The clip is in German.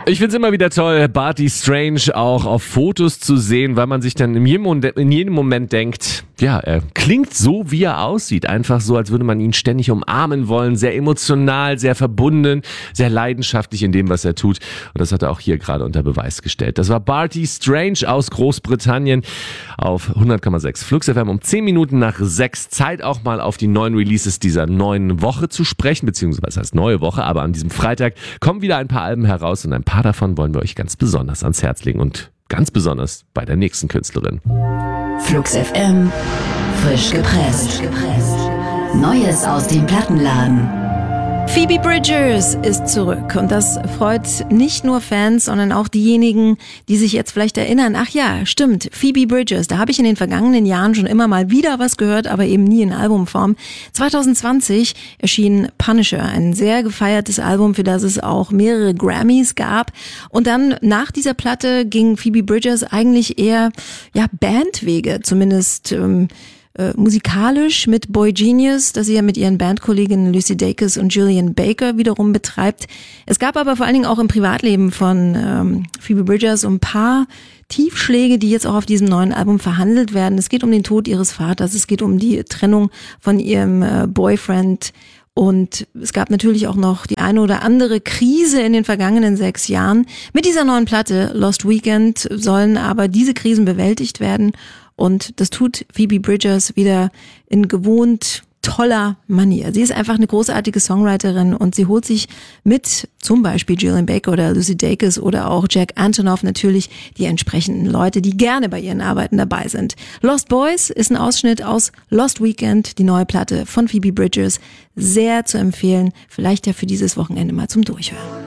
Ich find's immer wieder toll, Barty Strange auch auf Fotos zu sehen, weil man sich dann in jedem Moment denkt, ja, er klingt so, wie er aussieht. Einfach so, als würde man ihn ständig umarmen wollen. Sehr emotional, sehr verbunden, sehr leidenschaftlich in dem, was er tut. Und das hat er auch hier gerade unter Beweis gestellt. Das war Barty Strange aus Großbritannien auf 100,6 Flux FM um 10 Minuten nach 6. Zeit auch mal auf die neuen Releases dieser neuen Woche zu sprechen, beziehungsweise heißt neue Woche, aber an diesem Freitag kommen wieder ein paar Alben heraus und ein paar davon wollen wir euch ganz besonders ans Herz legen und ganz besonders bei der nächsten Künstlerin. Flux FM, frisch gepresst. Neues aus dem Plattenladen. Phoebe Bridgers ist zurück und das freut nicht nur Fans, sondern auch diejenigen, die sich jetzt vielleicht erinnern, ach ja, stimmt, Phoebe Bridgers, da habe ich in den vergangenen Jahren schon immer mal wieder was gehört, aber eben nie in Albumform. 2020 erschien Punisher, ein sehr gefeiertes Album, für das es auch mehrere Grammys gab, und dann nach dieser Platte ging Phoebe Bridgers eigentlich eher Bandwege, zumindest musikalisch mit Boy Genius, das sie ja mit ihren Bandkolleginnen Lucy Dacus und Julian Baker wiederum betreibt. Es gab aber vor allen Dingen auch im Privatleben von Phoebe Bridgers so ein paar Tiefschläge, die jetzt auch auf diesem neuen Album verhandelt werden. Es geht um den Tod ihres Vaters, es geht um die Trennung von ihrem Boyfriend. Und es gab natürlich auch noch die eine oder andere Krise in den vergangenen 6 Jahren. Mit dieser neuen Platte, Lost Weekend, sollen aber diese Krisen bewältigt werden. Und das tut Phoebe Bridgers wieder in gewohnt toller Manier. Sie ist einfach eine großartige Songwriterin und sie holt sich mit zum Beispiel Julian Baker oder Lucy Dacus oder auch Jack Antonoff natürlich die entsprechenden Leute, die gerne bei ihren Arbeiten dabei sind. Lost Boys ist ein Ausschnitt aus Lost Weekend, die neue Platte von Phoebe Bridgers. Sehr zu empfehlen, vielleicht ja für dieses Wochenende mal zum Durchhören.